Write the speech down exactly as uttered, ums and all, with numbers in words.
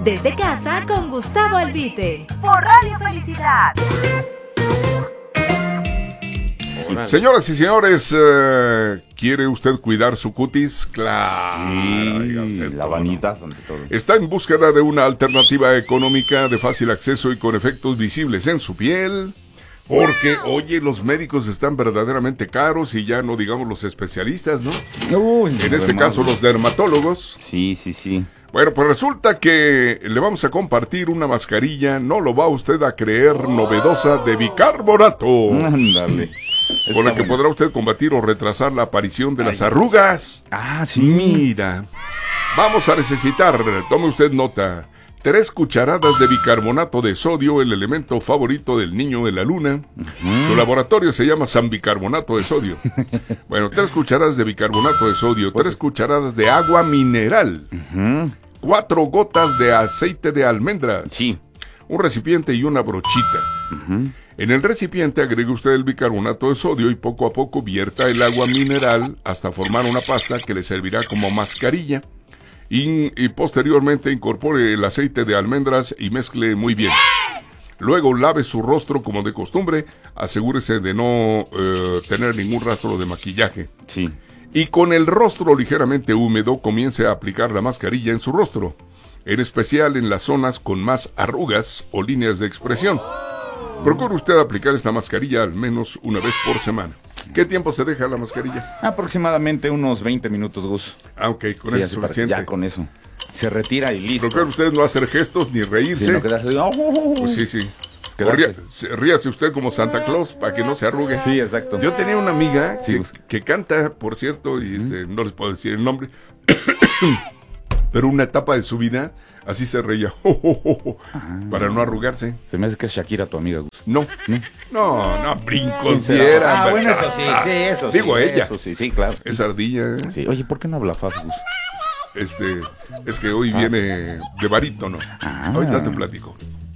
Desde casa con Gustavo Albite. Por Radio Felicidad. Señoras y señores, uh, ¿quiere usted cuidar su cutis? Claro. Sí, la vanidad ante todo. Está en búsqueda de una alternativa económica de fácil acceso y con efectos visibles en su piel. Porque, oye, los médicos están verdaderamente caros y ya no digamos los especialistas, ¿no? Uy, en este además, caso los dermatólogos. Sí, sí, sí. Bueno, pues resulta que le vamos a compartir una mascarilla, no lo va usted a creer, novedosa de bicarbonato. Ándale. Con la que podrá usted combatir o retrasar la aparición de las arrugas. Ah, sí. Mira, vamos a necesitar, tome usted nota, tres cucharadas de bicarbonato de sodio, el elemento favorito del niño de la luna. Uh-huh. Su laboratorio se llama San Bicarbonato de Sodio. Bueno, tres cucharadas de bicarbonato de sodio, tres cucharadas de agua mineral, uh-huh. cuatro gotas de aceite de almendras, sí. un recipiente y una brochita. Uh-huh. En el recipiente agregue usted el bicarbonato de sodio y poco a poco vierta el agua mineral hasta formar una pasta que le servirá como mascarilla. Y, y posteriormente incorpore el aceite de almendras y mezcle muy bien. Luego lave su rostro como de costumbre, asegúrese de no eh, tener ningún rastro de maquillaje. Sí. Y con el rostro ligeramente húmedo comience a aplicar la mascarilla en su rostro, en especial en las zonas con más arrugas o líneas de expresión. Procure usted aplicar esta mascarilla al menos una vez por semana. ¿Qué tiempo se deja la mascarilla? Aproximadamente unos veinte minutos, Gus. Ah, ok, con sí, eso es suficiente. Ya con eso. Se retira y listo. Procure usted no hacer gestos ni reírse. Sí, no quedarse... oh, oh, oh. Pues sí, sí. Ría, ríase usted como Santa Claus para que no se arrugue. Sí, exacto. Yo tenía una amiga sí, que, que canta, por cierto, y este, no les puedo decir el nombre, pero una etapa de su vida así se reía, oh, oh, oh, ah, para no arrugarse. Se me hace que es Shakira tu amiga, Gus. No, no, no, no brincos diera. Ah, bueno, eso sí, sí, eso sí. Digo ella. Eso sí, sí, claro. Es ardilla. ¿eh? Sí, oye, ¿por qué no habla fácil, Gus? Este, es que hoy ah. viene de barítono. Ah. Ahorita te platico.